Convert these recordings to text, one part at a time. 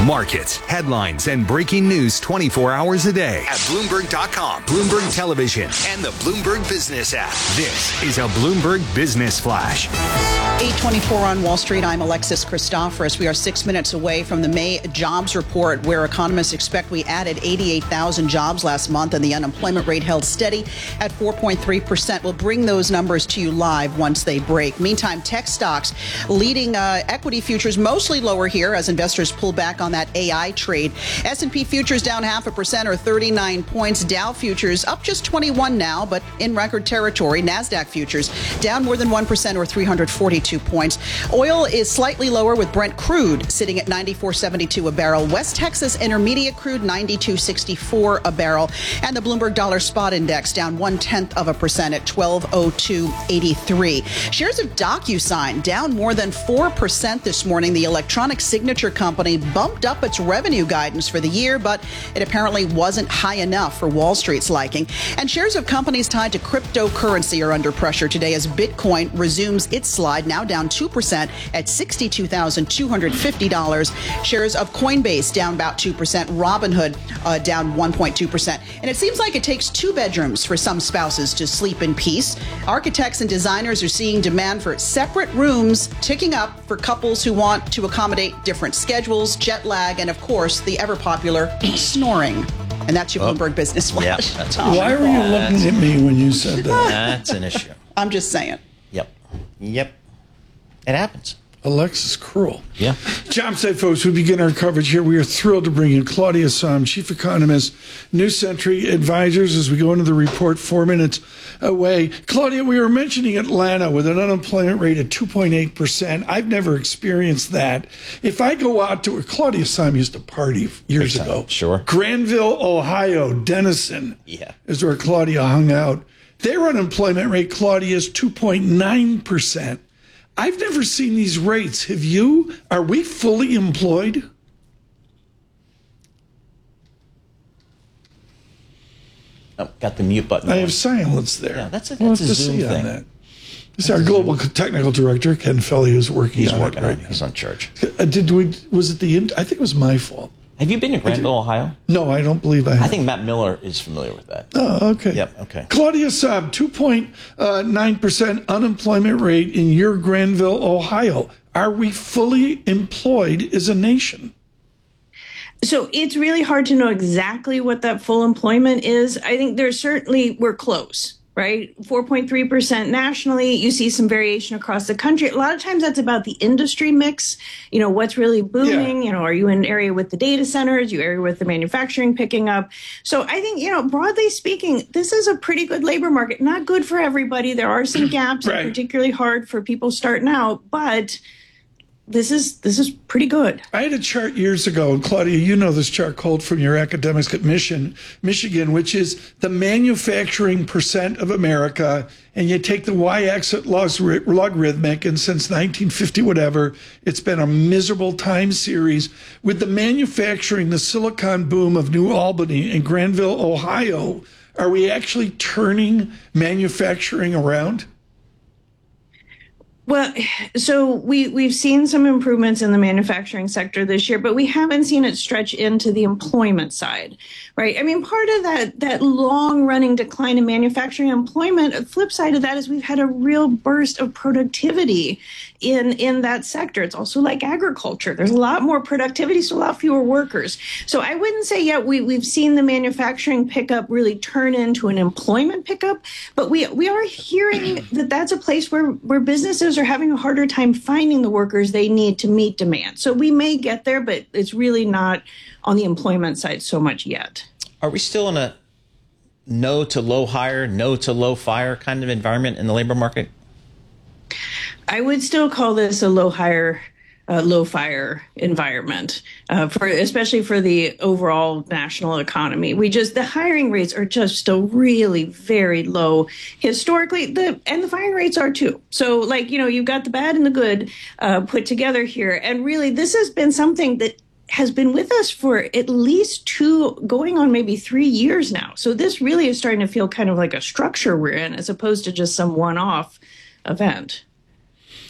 Markets, headlines, and breaking news 24 hours a day at Bloomberg.com, Bloomberg Television, and the Bloomberg Business app. This is a Bloomberg Business Flash. 8:24 on Wall Street. I'm Alexis Christoforous. We are 6 minutes away from the May jobs report, where economists expect we added 88,000 jobs last month and the unemployment rate held steady at 4.3%. We'll bring those numbers to you live once they break. Meantime, tech stocks leading equity futures mostly lower here as investors pull back on that AI trade. S&P futures down 0.5% or 39 points. Dow futures up just 21 now, but in record territory. NASDAQ futures down more than 1% or 342 points. Oil is slightly lower with Brent crude sitting at 94.72 a barrel. West Texas Intermediate crude 92.64 a barrel. And the Bloomberg Dollar Spot Index down 0.1% at 1202.83. Shares of DocuSign down more than 4% this morning. The electronic signature company bumped up its revenue guidance for the year, but it apparently wasn't high enough for Wall Street's liking. And shares of companies tied to cryptocurrency are under pressure today as Bitcoin resumes its slide, now down 2% at $62,250. Shares of Coinbase down about 2%. Robinhood down 1.2%. And it seems like it takes two bedrooms for some spouses to sleep in peace. Architects and designers are seeing demand for separate rooms ticking up for couples who want to accommodate different schedules, jet lag, and of course, the ever popular snoring. And that's your Bloomberg Business Flash. Yeah, that's Why were you looking at me when you said that? That's an issue. I'm just saying. Yep. It happens. Alexis cruel. Yeah. Job site folks, we begin our coverage here. We are thrilled to bring in Claudia Sahm, Chief Economist, New Century Advisors, as we go into the report 4 minutes away. Claudia, we were mentioning Atlanta with an unemployment rate of 2.8%. I've never experienced that. If I go out to where Claudia Sahm used to party years ago. Sure. Granville, Ohio, Denison is where Claudia hung out. Their unemployment rate, Claudia, is 2.9%. I've never seen these rates. Have you? Are we fully employed? Oh, got the mute button. I have silence there. Yeah, that's a Zoom thing. On that. This is our global technical director, Ken Felly, who's working on it right now. He's on charge. Was it the end? I think it was my fault. Have you been to Granville, Ohio? No, I don't believe I have. I think Matt Miller is familiar with that. Oh, okay. Yep, okay. Claudia Sahm, 2.9% unemployment rate in your Granville, Ohio. Are we fully employed as a nation? So it's really hard to know exactly what that full employment is. I think we're close. Right? 4.3% nationally. You see some variation across the country. A lot of times that's about the industry mix. You know, what's really booming? Yeah. You know, are you in an area with the data centers? You area with the manufacturing picking up? So I think, broadly speaking, this is a pretty good labor market. Not good for everybody. There are some gaps, right. Particularly hard for people starting out, but this is pretty good. I had a chart years ago, and Claudia, you know this chart cold from your academics at Michigan, which is the manufacturing percent of America, and you take the y-axis logarithmic, and since 1950 whatever, it's been a miserable time series. With the manufacturing, the silicon boom of New Albany and Granville, Ohio, are we actually turning manufacturing around? Well, so we've seen some improvements in the manufacturing sector this year, but we haven't seen it stretch into the employment side, right? I mean, part of that long-running decline in manufacturing employment, the flip side of that is we've had a real burst of productivity in that sector. It's also like agriculture. There's a lot more productivity, so a lot fewer workers. So I wouldn't say yet we've seen the manufacturing pickup really turn into an employment pickup, but we are hearing that that's a place where businesses are having a harder time finding the workers they need to meet demand. So we may get there, but it's really not on the employment side so much yet. Are we still in a no to low hire, no to low fire kind of environment in the labor market? I would still call this a low hire, low fire environment, especially for the overall national economy. The hiring rates are just still really very low historically, and the firing rates are too. So you've got the bad and the good put together here. And really, this has been something that has been with us for at least going on maybe 3 years now. So this really is starting to feel kind of like a structure we're in, as opposed to just some one-off event.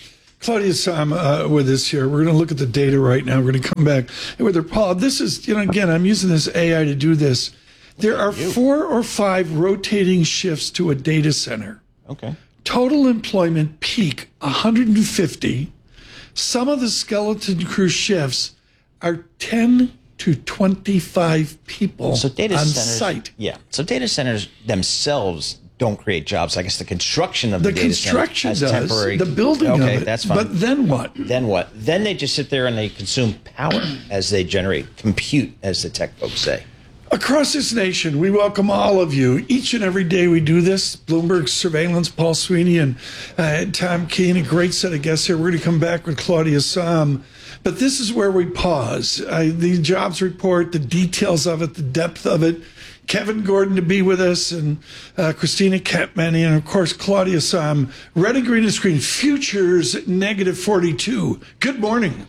Claudia Sahm with us here. We're going to look at the data right now. We're going to come back with her. Paul, this is, again, I'm using this AI to do this. There are 4 or 5 rotating shifts to a data center. Okay. Total employment peak 150. Some of the skeleton crew shifts are 10 to 25 people on site. Yeah. So data centers themselves don't create jobs. I guess the construction of the data construction center does, temporary. the building of it. That's fine. But then what? Then they just sit there and they consume power as they generate compute, as the tech folks say. Across this nation, we welcome all of you. Each and every day we do this. Bloomberg Surveillance, Paul Sweeney and Tom Keene, a great set of guests here. We're going to come back with Claudia Sahm. But this is where we pause. The jobs report, the details of it, the depth of it. Kevin Gordon to be with us, and Christina Katmany, and of course Claudia Sahm. Red and green and screen. Futures negative 42. Good morning.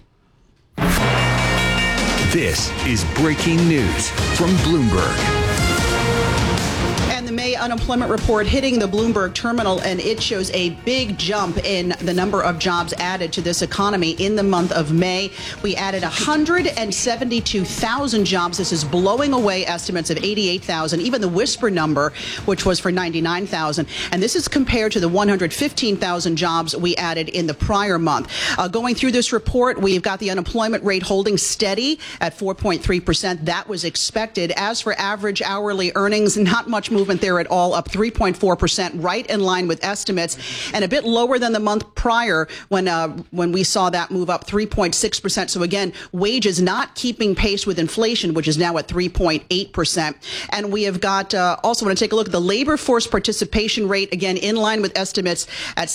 This is breaking news from Bloomberg. And the May unemployment report hitting the Bloomberg terminal, and it shows a big jump in the number of jobs added to this economy in the month of May. We added 172,000 jobs. This is blowing away estimates of 88,000, even the whisper number, which was for 99,000. And this is compared to the 115,000 jobs we added in the prior month. Going through this report, we've got the unemployment rate holding steady at 4.3%. That was expected. As for average hourly earnings, not much movement there at all, up 3.4%, right in line with estimates, and a bit lower than the month prior when we saw that move up 3.6%. So again, wages not keeping pace with inflation, which is now at 3.8%. And we have got also want to take a look at the labor force participation rate, again in line with estimates at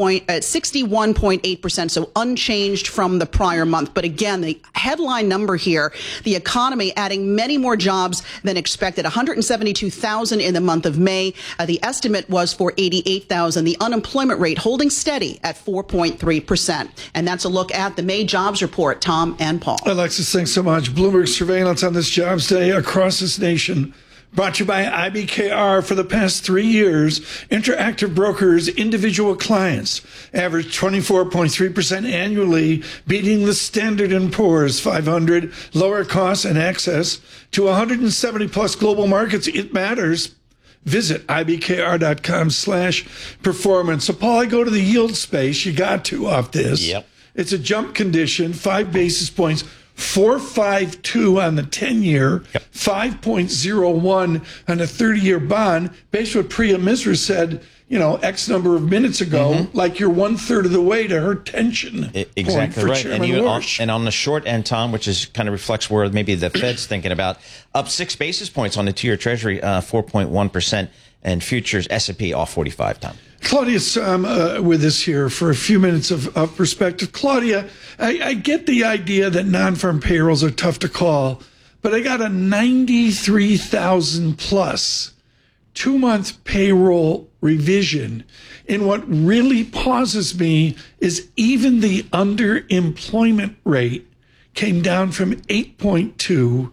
61.8%, so unchanged from the prior month. But again, the headline number here, the economy adding many more jobs than expected, 172,000 in the month of May. The estimate was for 88,000. The unemployment rate holding steady at 4.3%. And that's a look at the May jobs report. Tom and Paul. Alexis, thanks so much. Bloomberg Surveillance on this jobs day across this nation. Brought to you by IBKR. For the past 3 years, Interactive Brokers individual clients averaged 24.3% annually, beating the Standard & Poor's 500. Lower costs and access to 170 plus global markets. It matters. Visit ibkr.com/performance. So, Paul, I go to the yield space. You got to off this. Yep. It's a jump condition, 5 basis points. 4.52 on the 10-year, 5.01 on the 30-year bond. Based on what Priya Misra said, X number of minutes ago, like you're 1/3 of the way to her tension. Exactly right. And on the short end, Tom, which is kind of reflects where maybe the Fed's thinking about, up 6 basis points on the 2-year Treasury, 4.1%, and futures S&P off 45, Tom. Claudia Sahm with us here for a few minutes of perspective. Claudia, I get the idea that non-farm payrolls are tough to call, but I got a 93,000 plus 2-month payroll revision. And what really pauses me is even the underemployment rate came down from 8.2 to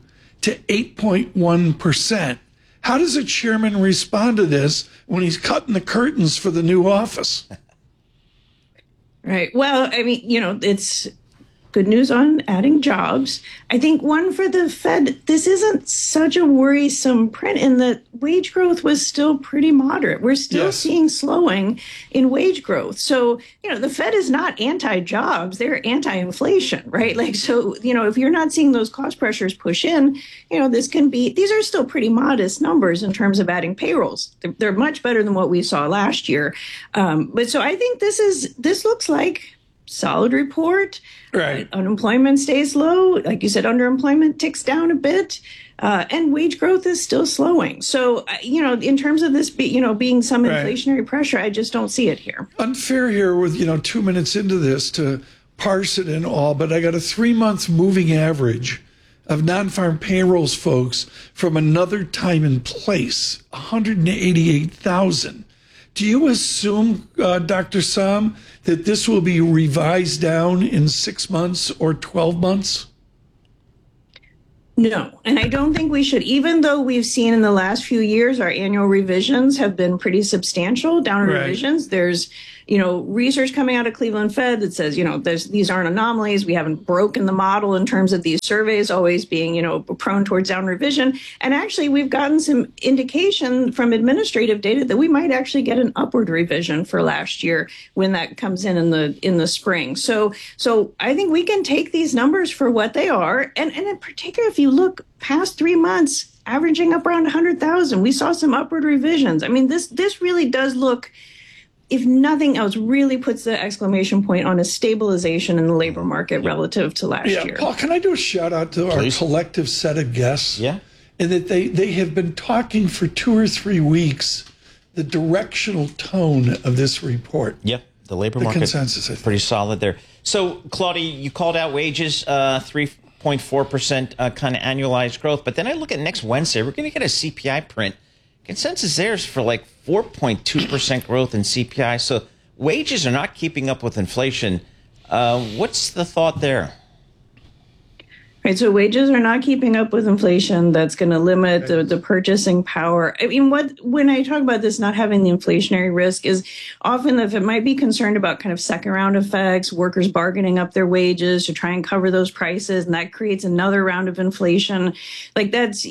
8.1%. How does a chairman respond to this when he's cutting the curtains for the new office? Right. Well, I mean, it's good news on adding jobs. I think one for the Fed, this isn't such a worrisome print in that wage growth was still pretty moderate. We're still seeing slowing in wage growth. So, the Fed is not anti-jobs, they're anti-inflation, right? So, if you're not seeing those cost pressures push in, these are still pretty modest numbers in terms of adding payrolls. They're much better than what we saw last year. But so I think this looks like solid report. Right. Unemployment stays low. Like you said, underemployment ticks down a bit, and wage growth is still slowing. So, in terms of this, being some inflationary pressure, I just don't see it here. Unfair here with, 2 minutes into this to parse it and all, but I got a 3-month moving average of non-farm payrolls, folks, from another time and place, 188,000. Do you assume, Dr. Sahm, that this will be revised down in 6 months or 12 months? No, and I don't think we should, even though we've seen in the last few years our annual revisions have been pretty substantial, downward revisions. There's, research coming out of Cleveland Fed that says, these aren't anomalies. We haven't broken the model in terms of these surveys always being, prone towards down revision. And actually, we've gotten some indication from administrative data that we might actually get an upward revision for last year when that comes in the spring. So I think we can take these numbers for what they are. And in particular, if you look past 3 months, averaging up around 100,000, we saw some upward revisions. I mean, this really does look, if nothing else, really puts the exclamation point on a stabilization in the labor market relative to last year. Paul, can I do a shout out to our collective set of guests? Yeah. And that they have been talking for 2 or 3 weeks the directional tone of this report. Yep. The labor market consensus, I think. Pretty solid there. So, Claudia, you called out wages, 3.4% kind of annualized growth. But then I look at next Wednesday, we're going to get a CPI print. Consensus there is for like 4.2% growth in CPI. So wages are not keeping up with inflation. What's the thought there? Right, so wages are not keeping up with inflation. That's going to limit the purchasing power. I mean, when I talk about this not having the inflationary risk is often if it might be concerned about kind of second round effects, workers bargaining up their wages to try and cover those prices, and that creates another round of inflation. Like that's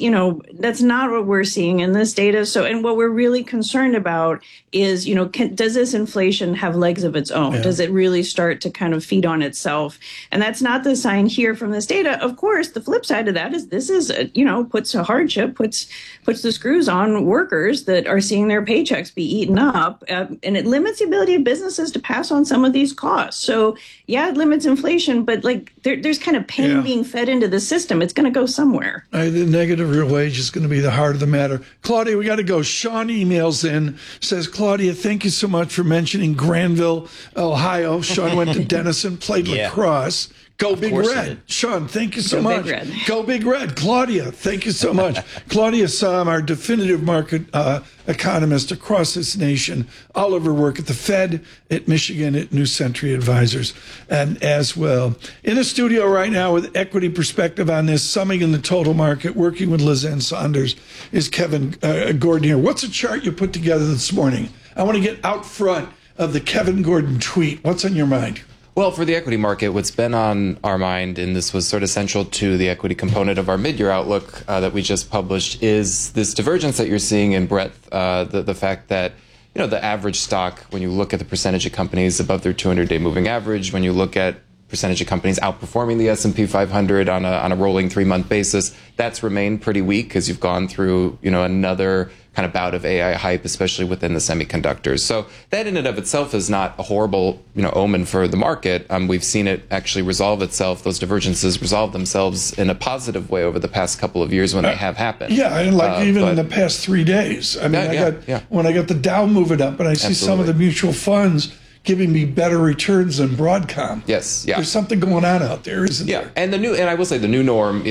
not what we're seeing in this data. So, and what we're really concerned about is, does this inflation have legs of its own? Yeah. Does it really start to kind of feed on itself? And that's not the sign here from this data. Of course, the flip side of that is this is, puts a hardship, puts the screws on workers that are seeing their paychecks be eaten up. And it limits the ability of businesses to pass on some of these costs. So, yeah, it limits inflation, but there's kind of pain being fed into the system. It's going to go somewhere. The negative real wage is going to be the heart of the matter. Claudia, we got to go. Sean emails in, says, Claudia, thank you so much for mentioning Granville, Ohio. Sean went to Denison, played lacrosse. Go Big Red. Sean, thank you so much. Go Big Red. Claudia, thank you so much. Claudia Sahm, our definitive market economist across this nation, all of her work at the Fed, at Michigan, at New Century Advisors, and as well. In the studio right now with equity perspective on this, summing in the total market, working with Lisanne Saunders, is Kevin Gordon here. What's a chart you put together this morning? I want to get out front of the Kevin Gordon tweet. What's on your mind? Well, for the equity market, what's been on our mind, and this was sort of central to the equity component of our mid-year outlook that we just published, is this divergence that you're seeing in breadth, the fact that the average stock, when you look at the percentage of companies above their 200-day moving average, when you look at percentage of companies outperforming the S&P 500 on a rolling 3-month basis, that's remained pretty weak as you've gone through another kind of bout of AI hype, especially within the semiconductors. So that in and of itself is not a horrible omen for the market. We've seen it actually resolve itself. Those divergences resolve themselves in a positive way over the past couple of years when they have happened. Yeah, and even in the past 3 days. I mean, when I got the Dow moving up, and I see some of the mutual funds giving me better returns than Broadcom. Yes, yeah. There's something going on out there, isn't there? And I will say the new norm.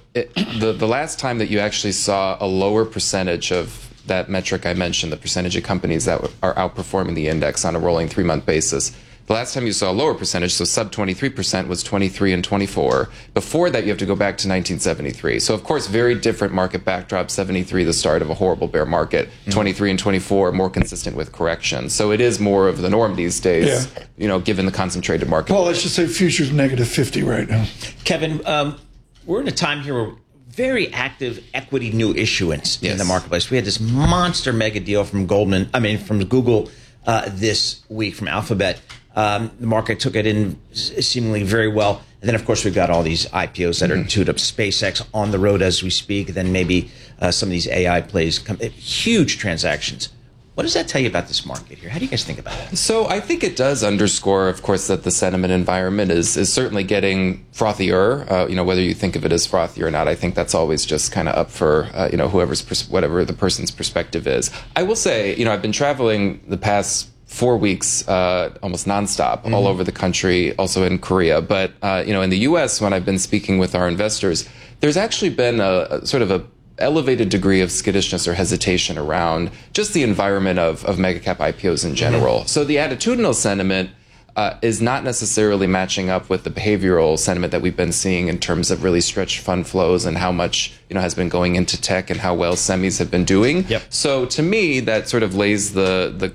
The last time that you actually saw a lower percentage of that metric I mentioned, the percentage of companies that are outperforming the index on a rolling 3-month basis. The last time you saw a lower percentage, so sub 23%, was 23 and 24. Before that, you have to go back to 1973. So, of course, very different market backdrop. 73, the start of a horrible bear market. 23 and 24, more consistent with correction. So it is more of the norm these days, given the concentrated market. Well, let's just say futures negative 50 right now. Kevin, we're in a time here where very active equity new issuance in the marketplace. We had this monster mega deal from Google this week, from Alphabet. The market took it in seemingly very well. And then, of course, we've got all these IPOs that are teed up. SpaceX on the road as we speak. Then maybe some of these AI plays come. Huge transactions. What does that tell you about this market here? How do you guys think about it? So I think it does underscore, of course, that the sentiment environment is certainly getting frothier. Whether you think of it as frothy or not, I think that's always just kind of up for whatever the person's perspective is. I will say, I've been traveling the past 4 weeks almost nonstop all over the country, also in Korea. But in the U.S., when I've been speaking with our investors, there's actually been a sort of a elevated degree of skittishness or hesitation around just the environment of mega cap IPOs in general. So the attitudinal sentiment is not necessarily matching up with the behavioral sentiment that we've been seeing in terms of really stretched fund flows and how much has been going into tech and how well semis have been doing. Yep. So to me, that sort of lays the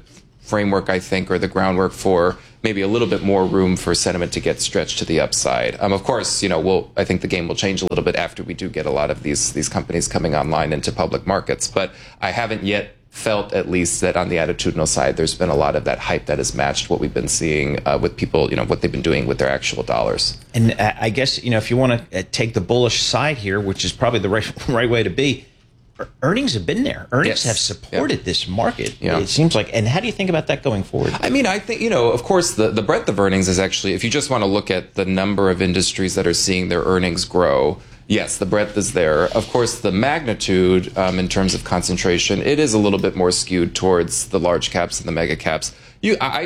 framework, I think, or the groundwork for maybe a little bit more room for sentiment to get stretched to the upside. Of course, I think the game will change a little bit after we do get a lot of these companies coming online into public markets. But I haven't yet felt, at least, that on the attitudinal side, there's been a lot of that hype that has matched what we've been seeing with people, what they've been doing with their actual dollars. And I guess, if you want to take the bullish side here, which is probably the right way to be, earnings have been there. Earnings have supported this market, it seems like. And how do you think about that going forward? I mean, I think, of course, the breadth of earnings is actually, if you just want to look at the number of industries that are seeing their earnings grow, yes, the breadth is there. Of course, the magnitude in terms of concentration, it is a little bit more skewed towards the large caps and the mega caps. I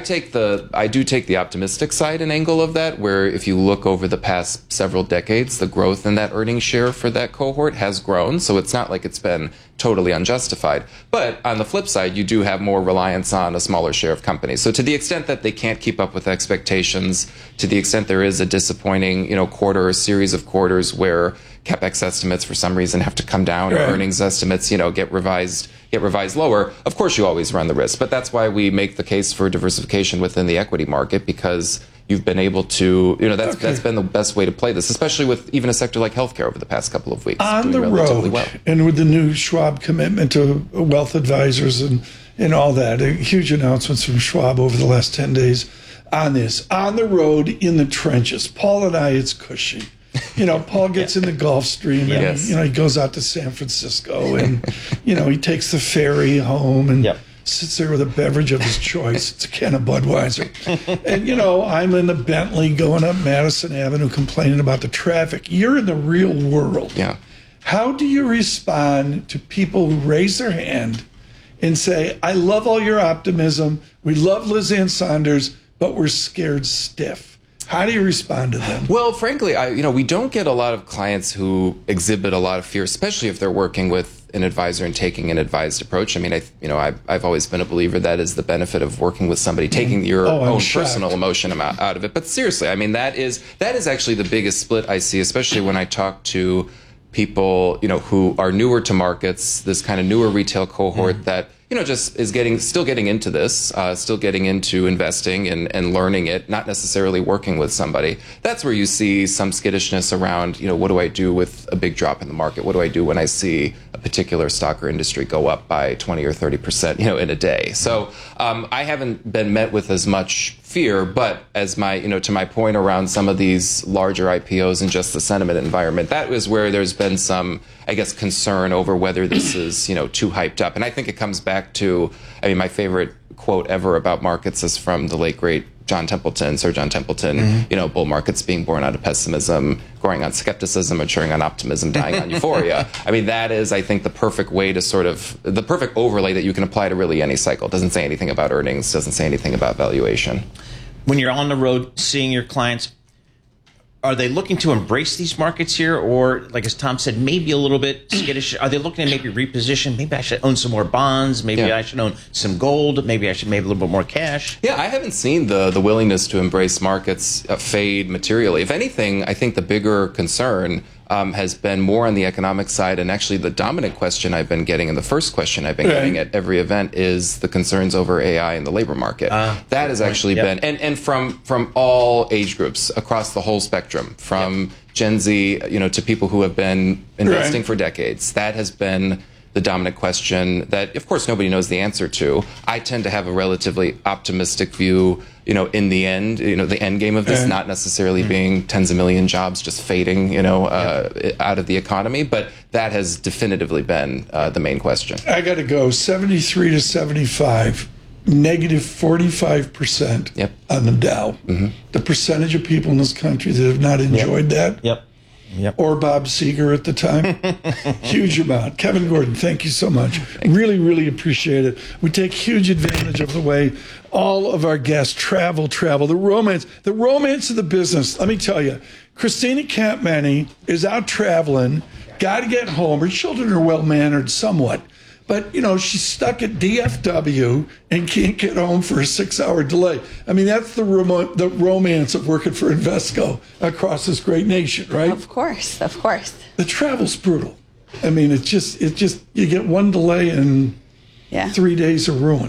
do take the optimistic side and angle of that, where if you look over the past several decades, the growth in that earnings share for that cohort has grown. So it's not like it's been totally unjustified. But on the flip side, you do have more reliance on a smaller share of companies. So to the extent that they can't keep up with expectations, to the extent there is a disappointing, quarter or series of quarters where CapEx estimates for some reason have to come down, or earnings estimates, get revised lower, of course you always run the risk. But that's why we make the case for diversification within the equity market, because you've been able to, that's been the best way to play this, especially with even a sector like healthcare over the past couple of weeks. On the road, and with the new Schwab commitment to wealth advisors and all that, huge announcements from Schwab over the last 10 days on this. On the road, in the trenches, Paul and I, it's cushy. Paul gets in the Gulf Stream and, he goes out to San Francisco and, he takes the ferry home and sits there with a beverage of his choice. It's a can of Budweiser. And, I'm in the Bentley going up Madison Avenue complaining about the traffic. You're in the real world. Yeah. How do you respond to people who raise their hand and say, I love all your optimism. We love Liz Ann Sonders, but we're scared stiff? How do you respond to them? Well, frankly, we don't get a lot of clients who exhibit a lot of fear, especially if they're working with an advisor and taking an advised approach. I mean, I've always been a believer that is the benefit of working with somebody, taking your own personal emotion out of it. But seriously, I mean, that is actually the biggest split I see, especially when I talk to people, who are newer to markets, this kind of newer retail cohort that, just is still getting into this, still getting into investing and learning it, not necessarily working with somebody. That's where you see some skittishness around, what do I do with a big drop in the market? What do I do when I see a particular stock or industry go up by 20 or 30%, in a day? So I haven't been met with as much fear, but as to my point around some of these larger IPOs and just the sentiment environment, that was where there's been some, I guess, concern over whether this is, too hyped up. And I think it comes back to, my favorite quote ever about markets is from the late, great Sir John Templeton, bull markets being born out of pessimism, growing on skepticism, maturing on optimism, dying on euphoria. I mean, that is, I think, the perfect way to the perfect overlay that you can apply to really any cycle. It doesn't say anything about earnings, doesn't say anything about valuation. When you're on the road seeing your clients, are they looking to embrace these markets here, or, like as Tom said, maybe a little bit skittish? Are they looking to maybe reposition? Maybe I should own some more bonds. Maybe I should own some gold. Maybe I should maybe a little bit more cash. Yeah, I haven't seen the willingness to embrace markets fade materially. If anything, I think the bigger concern has been more on the economic side, and actually the dominant question I've been getting, and the first question I've been getting at every event, is the concerns over AI in the labor market. That has actually been, and from all age groups across the whole spectrum, from Gen Z, to people who have been investing for decades. That has been the dominant question that, of course, nobody knows the answer to. I tend to have a relatively optimistic view, in the end, the end game of this not necessarily being tens of million jobs just fading, out of the economy. But that has definitively been the main question. I got to go 73 to 75, negative 45% on the Dow. The percentage of people in this country that have not enjoyed that. Or Bob Seger at the time. Huge amount. Kevin Gordon, thank you so much. Really, really appreciate it. We take huge advantage of the way all of our guests travel. The romance of the business. Let me tell you, Christina Campmany is out traveling, got to get home. Her children are well-mannered somewhat. But, she's stuck at DFW and can't get home for a 6-hour delay. I mean, that's the romance of working for Invesco across this great nation, right? Of course. The travel's brutal. I mean, it's just you get one delay and 3 days are ruined.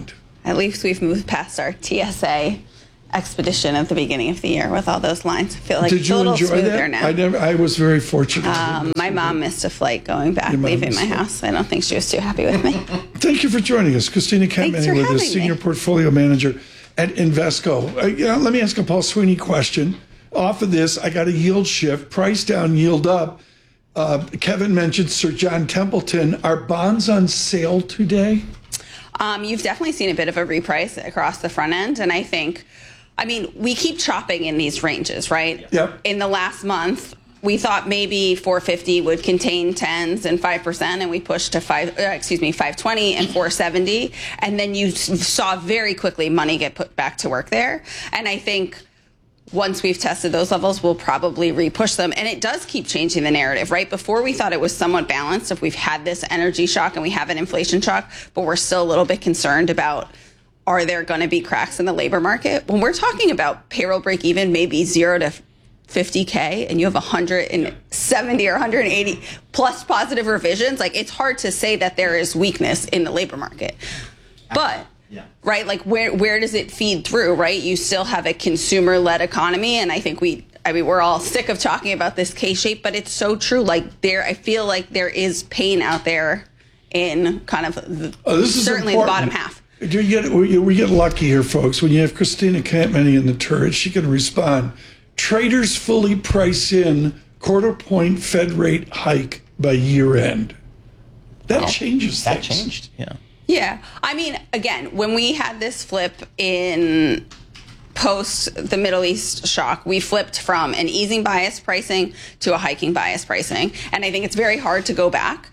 At least we've moved past our TSA expedition at the beginning of the year with all those lines. I feel like it's a little smoother now. I was very fortunate. My mom missed a flight going back, leaving my house. I don't think she was too happy with me. Thank you for joining us. Christina Campmany with us, Senior Portfolio Manager at Invesco. Let me ask a Paul Sweeney question. Off of this, I got a yield shift, price down, yield up. Kevin mentioned Sir John Templeton. Are bonds on sale today? You've definitely seen a bit of a reprice across the front end. And I think, we keep chopping in these ranges, right? Yep. In the last month, we thought maybe 450 would contain 10s and 5%, and we pushed to 520 and 470. And then you saw very quickly money get put back to work there. And I think once we've tested those levels, we'll probably re-push them. And it does keep changing the narrative, right? Before we thought it was somewhat balanced if we've had this energy shock and we have an inflation shock, but we're still a little bit concerned about, are there going to be cracks in the labor market? When we're talking about payroll break even, maybe 0 to 50K, and you have 170 or 180 plus positive revisions, it's hard to say that there is weakness in the labor market. But right, where does it feed through, right? You still have a consumer-led economy, and I think we're all sick of talking about this K-shape, but it's so true. I feel like there is pain out there in kind of certainly important. The bottom half. We get lucky here, folks. When you have Christina Campmany in the turret, she can respond. Traders fully price in quarter-point Fed rate hike by year end. That changes things. That changed, yeah. Yeah. Again, when we had this flip in post the Middle East shock, we flipped from an easing bias pricing to a hiking bias pricing. And I think it's very hard to go back.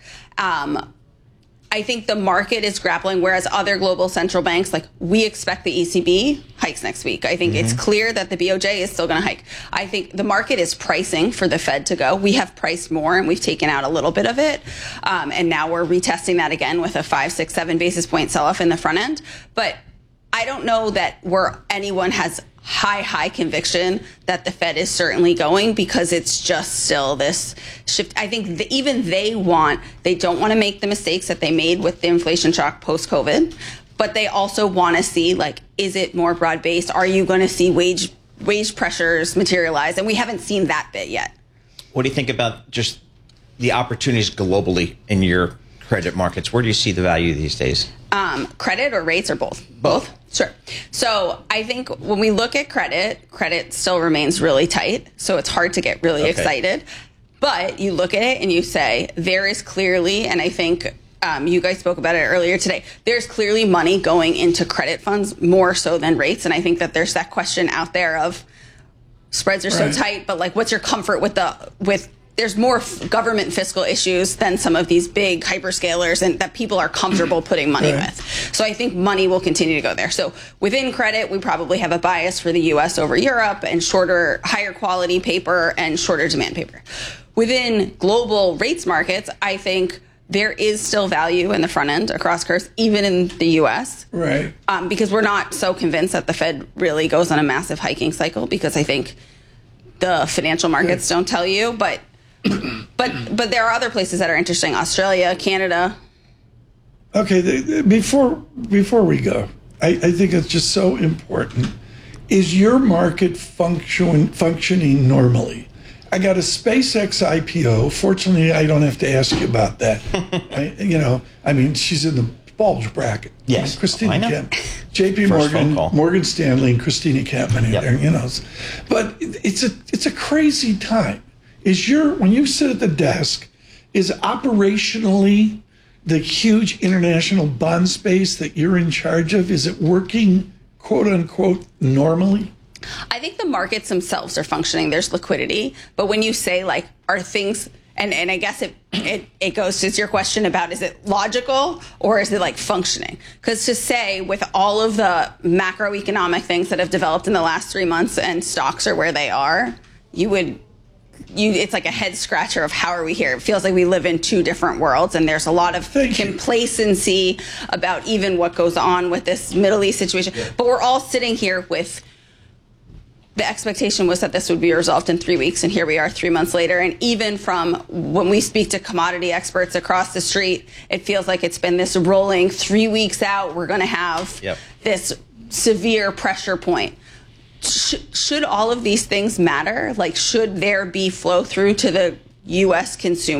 I think the market is grappling, whereas other global central banks, we expect the ECB hikes next week. I think it's clear that the BOJ is still going to hike. I think the market is pricing for the Fed to go. We have priced more and we've taken out a little bit of it. And now we're retesting that again with a 5, 6, 7 basis point sell-off in the front end. But I don't know that anyone has high conviction that the Fed is certainly going, because it's just still this shift. I think they don't want to make the mistakes that they made with the inflation shock post-COVID, but they also want to see, is it more broad-based? Are you going to see wage pressures materialize? And we haven't seen that bit yet. What do you think about just the opportunities globally in your credit markets? Where do you see the value these days? Credit or rates or both? Both. Sure. So I think when we look at credit still remains really tight. So it's hard to get really excited. But you look at it and you say, there is clearly, and I think you guys spoke about it earlier today, there's clearly money going into credit funds more so than rates. And I think that there's that question out there of spreads are so tight, but what's your comfort with there's more government fiscal issues than some of these big hyperscalers and that people are comfortable putting money with. So I think money will continue to go there. So within credit, we probably have a bias for the U.S. over Europe and higher quality paper and shorter demand paper. Within global rates markets, I think there is still value in the front end across curves, even in the U.S. Right. Because we're not so convinced that the Fed really goes on a massive hiking cycle, because I think the financial markets don't tell you, but there are other places that are interesting. Australia, Canada. Okay, before we go, I think it's just so important. Is your market functioning normally? I got a SpaceX IPO. Fortunately, I don't have to ask you about that. She's in the bulge bracket. Yes, Christina Camp, J.P. Morgan, Morgan Stanley, and Christina Campmany there. But it's a crazy time. When you sit at the desk, is operationally the huge international bond space that you're in charge of, is it working, quote unquote, normally? I think the markets themselves are functioning. There's liquidity. But when you say, are things, and I guess it goes to your question about, is it logical or is it functioning? Because to say, with all of the macroeconomic things that have developed in the last 3 months and stocks are where they are, it's like a head scratcher of how are we here? It feels like we live in two different worlds, and there's a lot of complacency about even what goes on with this Middle East situation. Yeah. But we're all sitting here with the expectation was that this would be resolved in 3 weeks, and here we are 3 months later. And even from when we speak to commodity experts across the street, it feels like it's been this rolling 3 weeks out. We're going to have this severe pressure point. Should all of these things matter? Like, should there be flow through to the U.S. consumer?